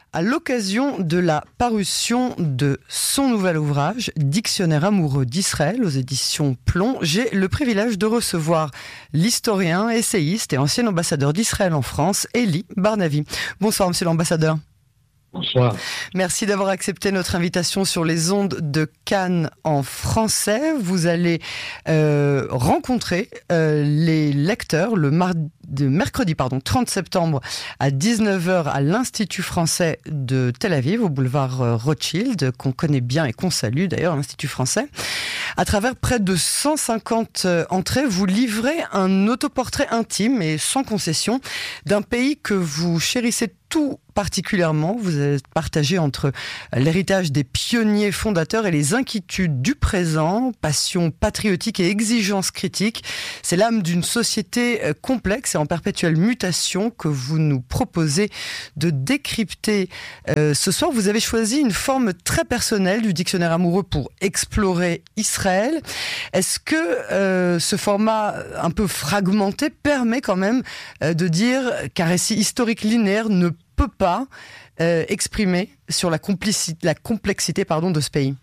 À l'occasion de la parution de son nouvel ouvrage, Dictionnaire amoureux d'Israël aux éditions Plomb, j'ai le privilège de recevoir l'historien, essayiste et ancien ambassadeur d'Israël en France, Elie Barnavi. Bonsoir, monsieur l'ambassadeur. Bonsoir. Merci d'avoir accepté notre invitation sur les ondes de Cannes en français. Vous allez rencontrer les lecteurs le mercredi 30 septembre à 19h à l'Institut français de Tel Aviv, au boulevard Rothschild, qu'on connaît bien et qu'on salue d'ailleurs, l'Institut français. À travers près de 150 entrées, vous livrez un autoportrait intime et sans concession d'un pays que vous chérissez tout particulièrement. Vous êtes partagé entre l'héritage des pionniers fondateurs et les inquiétudes du présent, passion patriotique et exigence critique. C'est l'âme d'une société complexe et en perpétuelle mutation que vous nous proposez de décrypter. Ce soir, vous avez choisi une forme très personnelle du dictionnaire amoureux pour explorer Israël. Est-ce que ce format un peu fragmenté permet quand même de dire qu'un récit historique linéaire ne peut pas exprimer sur la complexité de ce pays?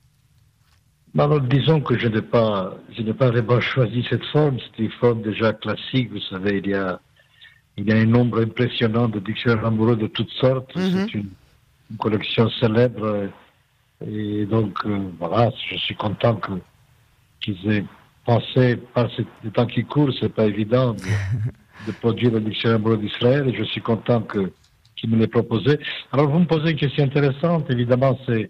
Alors, disons que je n'ai pas vraiment choisi cette forme. C'est une forme déjà classique. Vous savez, il y a un nombre impressionnant de dictionnaires amoureux de toutes sortes. C'est une collection célèbre. Et donc, voilà, je suis content qu'ils aient pensé, par le temps qui court, c'est pas évident de produire le dictionnaire amoureux d'Israël. Et je suis content qu'ils me l'aient proposé. Alors, vous me posez une question intéressante. Évidemment, c'est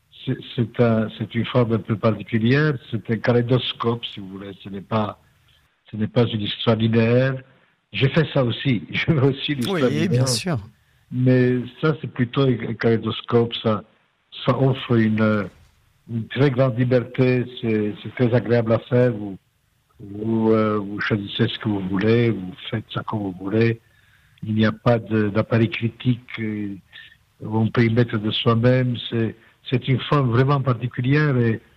une forme un peu particulière. C'est un kaléidoscope, si vous voulez. Ce n'est pas une histoire linéaire. J'ai fait ça aussi. Je fais aussi l'histoire linéaire. Oui, bien sûr. Mais ça, c'est plutôt un kaléidoscope. Ça offre une très grande liberté. C'est très agréable à faire. Vous choisissez ce que vous voulez. Vous faites ça comme vous voulez. Il n'y a pas d'appareil critique où on peut y mettre de soi-même. C'est une forme vraiment particulière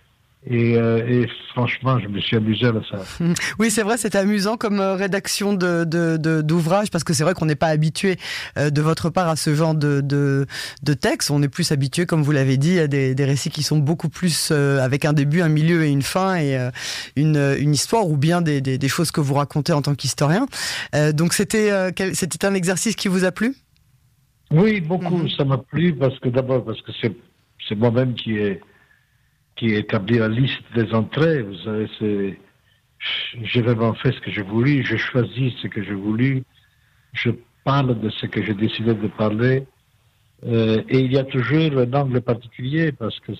et franchement, je me suis amusé à ça. Oui, c'est vrai, c'est amusant comme rédaction d'ouvrage, parce que c'est vrai qu'on n'est pas habitué de votre part à ce genre de texte. On est plus habitué, comme vous l'avez dit, à des récits qui sont beaucoup plus avec un début, un milieu et une fin, et une histoire, ou bien des choses que vous racontez en tant qu'historien. Donc c'était un exercice qui vous a plu? Oui, beaucoup. Ça m'a plu parce que c'est moi-même qui ai établi la liste des entrées. Vous savez, j'ai vraiment fait ce que j'ai voulu, je choisis ce que j'ai voulu, je parle de ce que j'ai décidé de parler, et il y a toujours un angle particulier parce que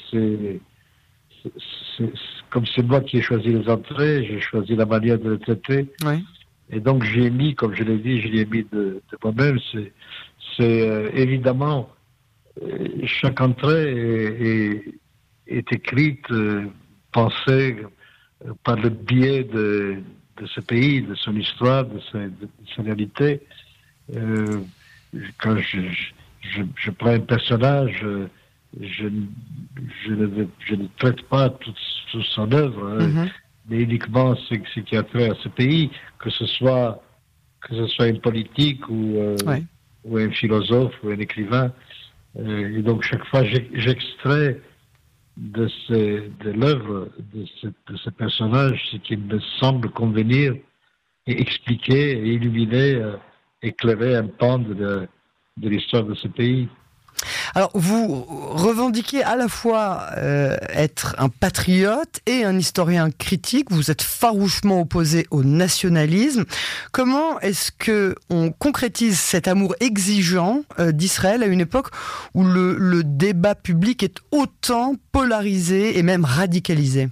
comme c'est moi qui ai choisi les entrées, j'ai choisi la manière de les traiter. Oui. Et donc j'ai mis, comme je l'ai dit, je l'ai mis de moi-même. C'est évidemment chaque entrée est écrite, pensée par le biais de ce pays, de son histoire, de sa réalité. Quand je prends un personnage, je ne traite pas toute son œuvre, mais uniquement ce qui a trait à ce pays, que ce soit un politique ou un philosophe ou un écrivain. Et donc chaque fois j'extrais de l'œuvre de ce personnage ce qui me semble convenir et expliquer et illuminer, éclairer un pan de l'histoire de ce pays. Alors, vous revendiquez à la fois être un patriote et un historien critique. Vous êtes farouchement opposé au nationalisme. Comment est-ce que on concrétise cet amour exigeant d'Israël à une époque où le débat public est autant polarisé et même radicalisé?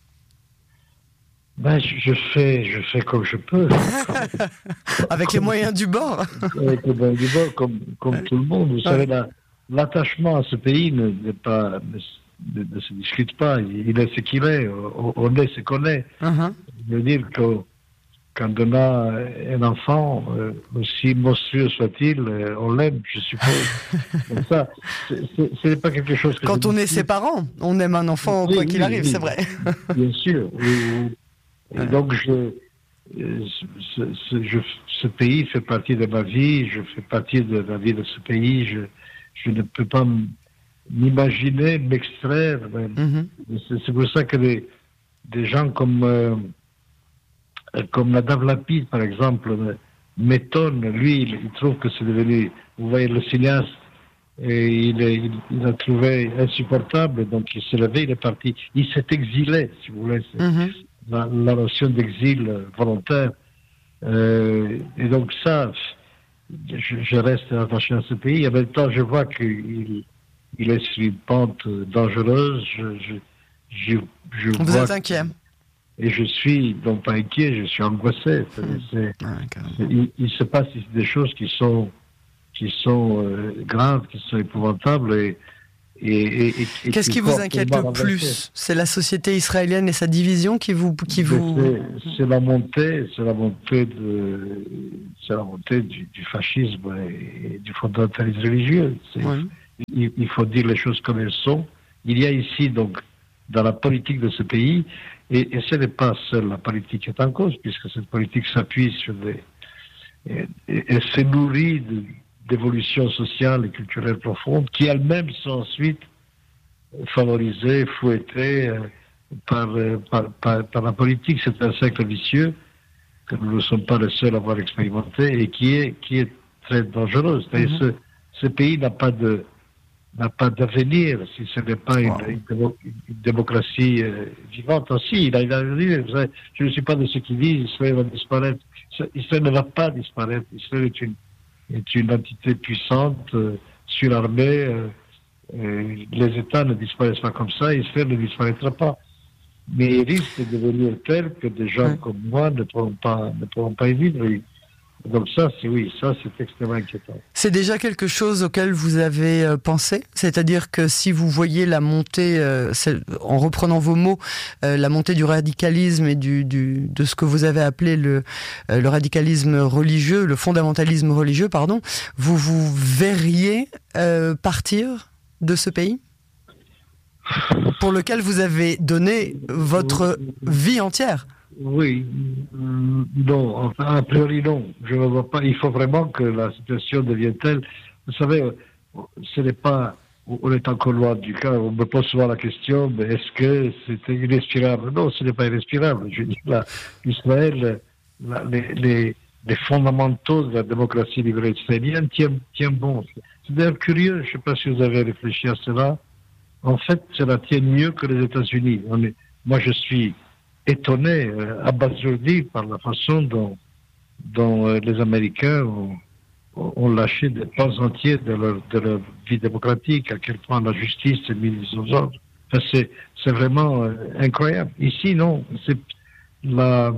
Je fais comme je peux. Avec les moyens du bord. Avec les moyens du bord, comme tout le monde. Vous savez, l'attachement à ce pays ne se discute pas. Il est ce qu'il est. On est ce qu'on est. Je veux dire quand on a un enfant, aussi monstrueux soit-il, on l'aime, je suppose. Comme ça, ce n'est pas quelque chose que... Quand on est ses parents, on aime un enfant quoi qu'il arrive, c'est vrai. Bien sûr. Et donc, ce pays fait partie de ma vie, je fais partie de la vie de ce pays, je ne peux pas m'imaginer, m'extraire. C'est pour ça que des gens comme Nadav Lapid, par exemple, m'étonnent. Lui, il trouve que c'est devenu, vous voyez, le cinéaste, et il a trouvé insupportable, donc il s'est levé, il est parti. Il s'est exilé, si vous voulez. La notion d'exil volontaire. Et donc ça, je reste attaché à ce pays. En même temps, je vois qu'il est sur une pente dangereuse. Vous êtes inquiet. Et je suis, non pas inquiet, je suis angoissé. Il se passe ici des choses qui sont graves, qui sont épouvantables. Et qu'est-ce qui vous inquiète le plus? C'est la société israélienne et sa division qui vous... C'est la montée du fascisme et du fondamentalisme religieux. Il faut dire les choses comme elles sont. Il y a ici, donc, dans la politique de ce pays, et ce n'est pas seule la politique qui est en cause, puisque cette politique s'appuie sur et se nourrit d'évolutions sociales et culturelles profondes, qui elles-mêmes sont ensuite favorisées, fouettées par la politique. C'est un cercle vicieux que nous ne sommes pas les seuls à avoir expérimenté et qui est très dangereux. C'est-à-dire ce pays n'a pas d'avenir si ce n'est pas une démocratie vivante. Si, il a un avenir. Je ne suis pas de ceux qui disent Israël va disparaître. Israël ne va pas disparaître. Israël est une entité puissante, surarmée. Les États ne disparaissent pas comme ça. Israël ne disparaîtra pas. Mais il risque de devenir tel que des gens comme moi ne pourront pas y vivre. Donc ça, c'est extrêmement inquiétant. C'est déjà quelque chose auquel vous avez pensé? C'est-à-dire que si vous voyez la montée, en reprenant vos mots, la montée du radicalisme et de ce que vous avez appelé le radicalisme religieux, le fondamentalisme religieux, pardon, vous verriez partir de ce pays pour lequel vous avez donné votre vie entière? Oui, non, enfin, a priori non, je ne vois pas. Il faut vraiment que la situation devienne telle. Vous savez, ce n'est pas, on est encore loin du cas. On me pose souvent la question, mais est-ce que c'est irrespirable? Non, ce n'est pas irrespirable. Je dis là, Israël, les fondamentaux de la démocratie libérale israélienne tiennent bon. C'est d'ailleurs curieux. Je ne sais pas si vous avez réfléchi à cela. En fait, cela tient mieux que les États-Unis. Moi, je suis étonné, abasourdi par la façon dont les Américains ont lâché des pans entiers de leur vie démocratique, à quel point la justice est mise aux ordres. Enfin, c'est vraiment incroyable. Ici, non. Je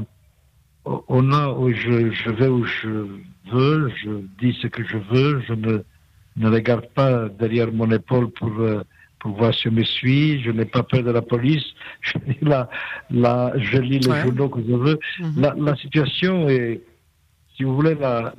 vais où je veux, je dis ce que je veux, je ne regarde pas derrière mon épaule pour voir si on me suit, je n'ai pas peur de la police, je lis les journaux que je veux. La situation est, si vous voulez, la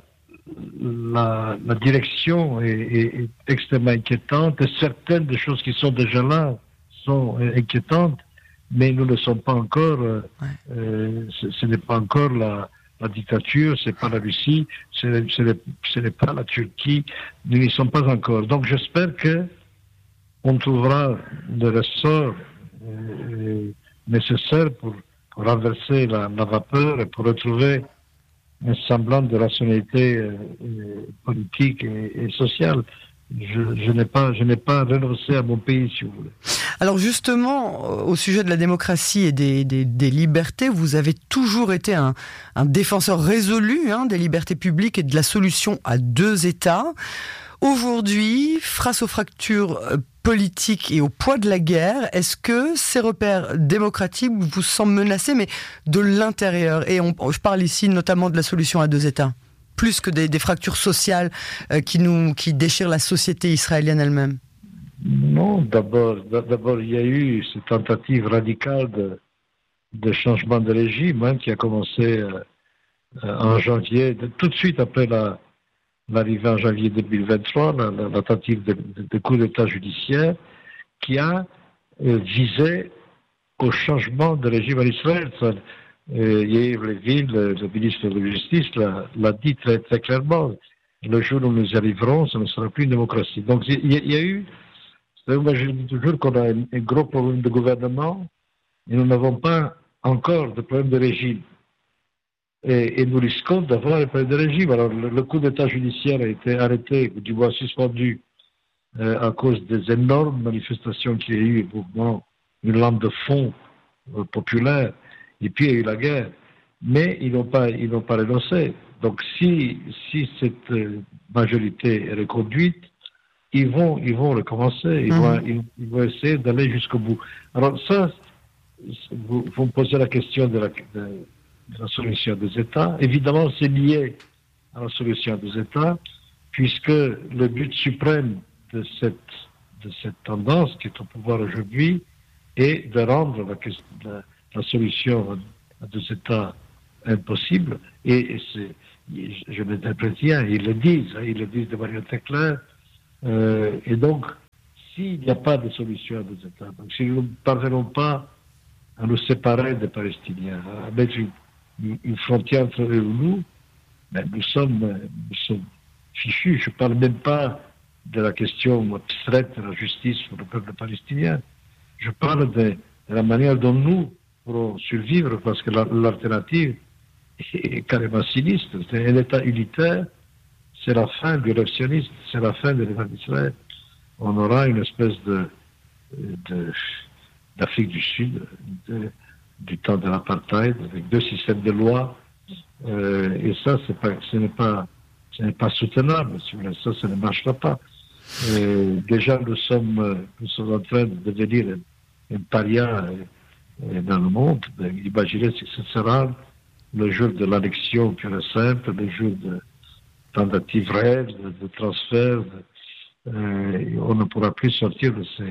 direction est extrêmement inquiétante, et certaines des choses qui sont déjà là sont inquiétantes, mais nous ne sommes pas encore, ce n'est pas encore la dictature, c'est pas la Russie, ce n'est pas la Turquie, nous n'y sommes pas encore. Donc j'espère que on trouvera le ressort nécessaire pour renverser la vapeur et pour retrouver un semblant de rationalité politique et sociale. Je n'ai pas renoncé à mon pays, si vous voulez. Alors justement, au sujet de la démocratie et des libertés, vous avez toujours été un défenseur résolu des libertés publiques et de la solution à deux États. Aujourd'hui, face aux fractures politiques et au poids de la guerre, est-ce que ces repères démocratiques vous semblent menacés, mais de l'intérieur? Et je parle ici notamment de la solution à deux États, plus que des fractures sociales qui déchirent la société israélienne elle-même. Non, d'abord, il y a eu cette tentative radicale de changement de régime qui a commencé en janvier, tout de suite après l'arrivée en janvier 2023, la tentative de coup d'État judiciaire qui a visé au changement de régime en Israël. Yair Levin, le ministre de la Justice, l'a dit très, très clairement. le jour où nous y arriverons, ce ne sera plus une démocratie. Donc il y a eu, moi je dis toujours qu'on a un gros problème de gouvernement et nous n'avons pas encore de problème de régime. Et nous risquons d'avoir un problème de régime. Alors le coup d'État judiciaire a été arrêté, ou du moins suspendu, à cause des énormes manifestations qu'il y a eu, une lame de fond populaire, et puis il y a eu la guerre. Mais ils n'ont pas renoncé. Donc si cette majorité est reconduite, ils vont recommencer, ils vont essayer d'aller jusqu'au bout. Alors ça, vous me posez la question de la solution des États. Évidemment, c'est lié à la solution des États, puisque le but suprême de cette tendance qui est au pouvoir aujourd'hui est de rendre la solution à deux États impossible. Et je m'interprète bien, ils le disent de manière très claire. Et donc, s'il n'y a pas de solution à deux États, donc si nous ne parvenons pas à nous séparer des Palestiniens, à mettre une frontière entre eux et nous, ben nous sommes fichus. Je ne parle même pas de la question abstraite de la justice pour le peuple palestinien. Je parle de la manière dont nous pourrons survivre, parce que l'alternative est carrément sinistre. C'est un État unitaire, c'est la fin du révisionnisme, c'est la fin de l'État d'Israël. On aura une espèce d'Afrique du Sud, du temps de l'apartheid, avec deux systèmes de loi, et ça, ce n'est pas soutenable. Ça ne marchera pas. Déjà, nous sommes en train de devenir un paria dans le monde. Imaginez ce que ce sera le jour de l'annexion pure et simple, le jour de tentatives réelles, de transfert. On ne pourra plus sortir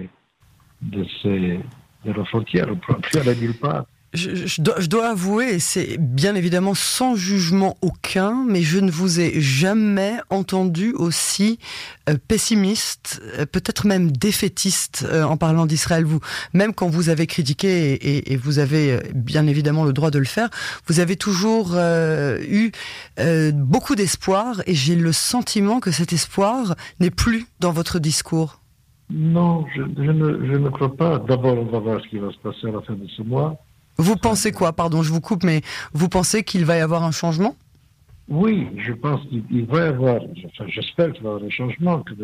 de la frontière, on ne pourra plus aller nulle part. Je dois avouer, et c'est bien évidemment sans jugement aucun, mais je ne vous ai jamais entendu aussi pessimiste, peut-être même défaitiste en parlant d'Israël. Vous, même quand vous avez critiqué, et vous avez bien évidemment le droit de le faire, vous avez toujours eu beaucoup d'espoir, et j'ai le sentiment que cet espoir n'est plus dans votre discours. Non, je ne crois pas. D'abord, on va voir ce qui va se passer à la fin de ce mois. Vous pensez quoi? Pardon, je vous coupe, mais vous pensez qu'il va y avoir un changement? Oui, je pense qu'il va y avoir, j'espère qu'il va y avoir un changement, que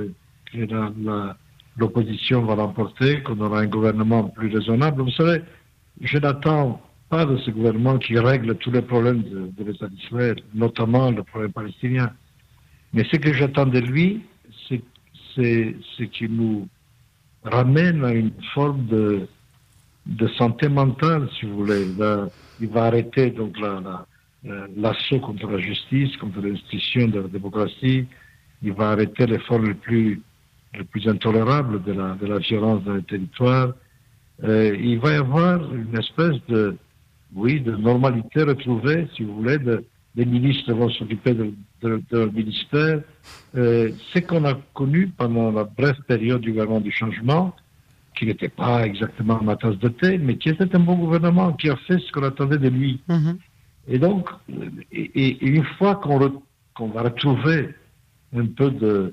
l'opposition va l'emporter, qu'on aura un gouvernement plus raisonnable. Vous savez, je n'attends pas de ce gouvernement qui règle tous les problèmes de l'État d'Israël, notamment le problème palestinien. Mais ce que j'attends de lui, c'est qu'il nous ramène à une forme de santé mentale, si vous voulez. Il va arrêter donc l'assaut contre la justice, contre l'institution de la démocratie. Il va arrêter les formes les plus intolérables de la violence dans le territoire. Il va y avoir une espèce de normalité retrouvée, si vous voulez. Les ministres vont s'occuper de leur ministère. Ce qu'on a connu pendant la brève période du gouvernement du changement, qui n'était pas exactement ma tasse de thé, mais qui était un bon gouvernement, qui a fait ce qu'on attendait de lui. Mm-hmm. Et donc, et une fois qu'on va retrouver un peu de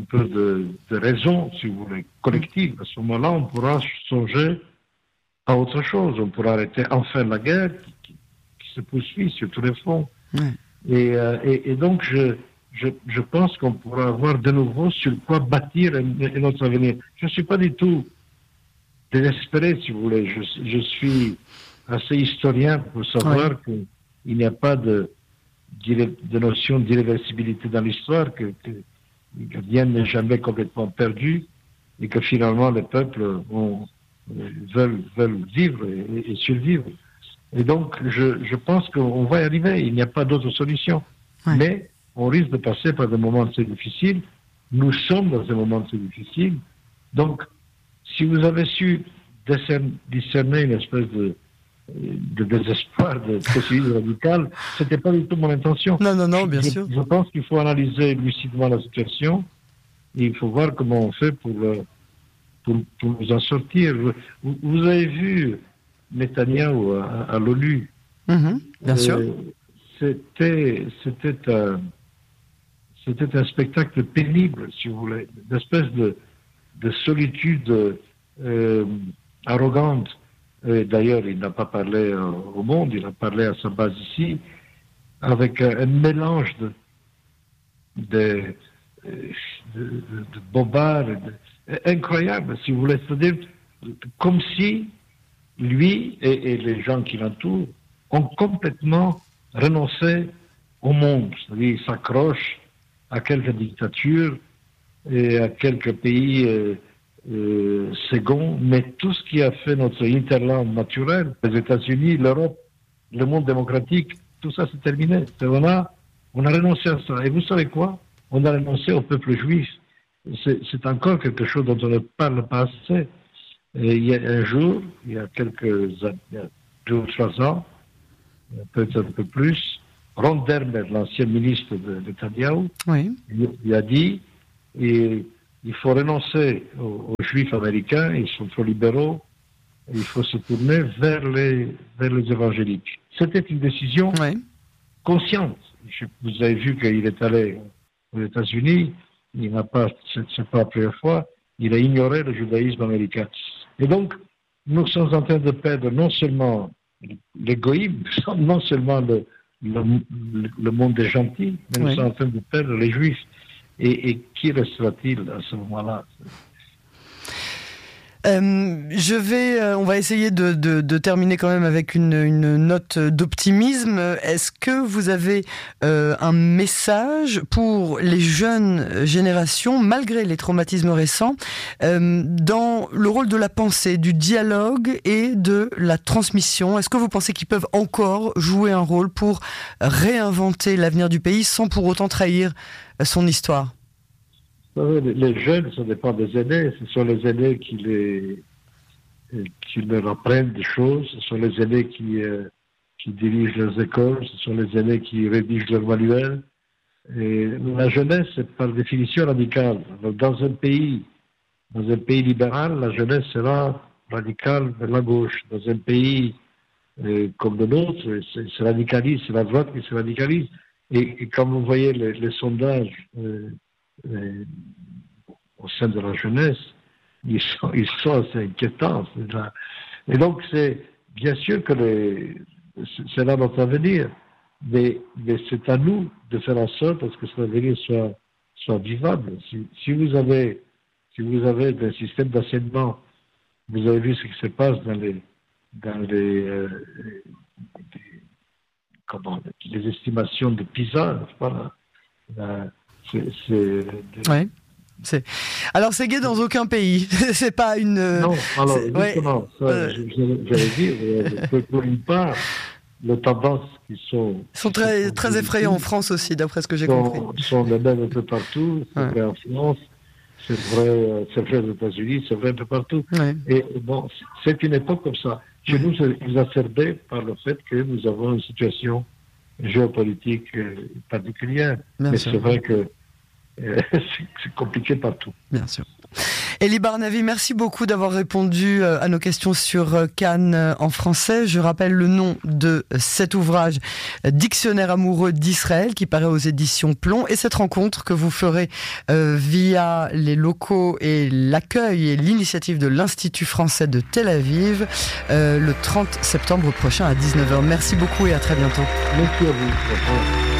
raison, si vous voulez, collective, à ce moment-là, on pourra songer à autre chose. On pourra arrêter enfin la guerre qui se poursuit sur tous les fronts. Mm. Et donc, je pense qu'on pourra avoir de nouveau sur quoi bâtir un autre avenir. Je ne suis pas du tout désespéré, si vous voulez. Je suis assez historien pour savoir qu'il n'y a pas de notion d'irréversibilité dans l'histoire, que rien n'est jamais complètement perdu, et que finalement les peuples veulent vivre et survivre. Et donc, je pense qu'on va y arriver. Il n'y a pas d'autre solution. Ouais. Mais on risque de passer par des moments très difficiles. Nous sommes dans des moments très difficiles. Donc, si vous avez su discerner une espèce de désespoir, de pessimisme radical, c'était pas du tout mon intention. Non, bien sûr. Je pense qu'il faut analyser lucidement la situation et il faut voir comment on fait pour nous en sortir. Vous avez vu Netanyahou à l'ONU. Bien sûr. C'était c'était un spectacle pénible, si vous voulez, une espèce de solitude arrogante. Et d'ailleurs, il n'a pas parlé au monde, il a parlé à sa base ici, avec un mélange de bobards, incroyable, si vous voulez. C'est-à-dire, comme si lui et les gens qui l'entourent ont complètement renoncé au monde. C'est-à-dire, ils s'accrochent à quelques dictatures et à quelques pays seconds, mais tout ce qui a fait notre hinterland naturel, les États-Unis, l'Europe, le monde démocratique, tout ça c'est terminé. On a renoncé à ça. Et vous savez quoi? On a renoncé au peuple juif. C'est encore quelque chose dont on ne parle pas assez. Et il y a un jour, il y a 2 ou 3 ans, peut-être un peu plus, Ron Dermer, l'ancien ministre de Netanyahu, oui. il a dit il faut renoncer aux Juifs américains, ils sont trop libéraux, il faut se tourner vers les évangéliques. C'était une décision consciente. Vous avez vu qu'il est allé aux États-Unis, c'est pas la première fois, il a ignoré le judaïsme américain. Et donc, nous sommes en train de perdre non seulement l'égoïsme, non seulement le monde des gentils, mais nous sommes en train de perdre les Juifs. Et qui restera-t-il à ce moment-là? On va essayer de terminer quand même avec une note d'optimisme. Est-ce que vous avez un message pour les jeunes générations, malgré les traumatismes récents, dans le rôle de la pensée, du dialogue et de la transmission? Est-ce que vous pensez qu'ils peuvent encore jouer un rôle pour réinventer l'avenir du pays sans pour autant trahir son histoire? Les jeunes, ça dépend des aînés. Ce sont les aînés qui leur apprennent des choses. Ce sont les aînés qui dirigent leurs écoles. Ce sont les aînés qui rédigent leurs manuels. Et la jeunesse, c'est par définition radicale. Dans un pays libéral, la jeunesse sera radicale vers la gauche. Dans un pays comme le nôtre, c'est radicaliste, c'est la droite qui se radicalise. Et comme vous voyez les sondages au sein de la jeunesse, ils sont assez inquiétants. Et donc, c'est bien sûr que c'est là notre avenir, mais c'est à nous de faire en sorte que cet avenir soit vivable. Si vous avez un système d'enseignement, vous avez vu ce qui se passe dans les estimations de PISA, voilà. Alors c'est gay dans aucun pays. C'est pas une. Non, alors justement, j'allais dire, pour une part, les tendances qui sont très effrayants en France aussi, d'après ce que j'ai compris. Sont les mêmes un peu partout. C'est vrai en France, c'est vrai aux États-Unis, c'est vrai un peu partout. Ouais. Et bon, c'est une époque comme ça. Chez nous, c'est exacerbé par le fait que nous avons une situation géopolitique particulière. Mais c'est vrai que c'est compliqué partout. Bien sûr. Elie Barnavi, merci beaucoup d'avoir répondu à nos questions sur Cannes en français. Je rappelle le nom de cet ouvrage, Dictionnaire amoureux d'Israël, qui paraît aux éditions Plomb, et cette rencontre que vous ferez via les locaux et l'accueil et l'initiative de l'Institut français de Tel Aviv le 30 septembre prochain à 19h. Merci beaucoup et à très bientôt. Merci à vous.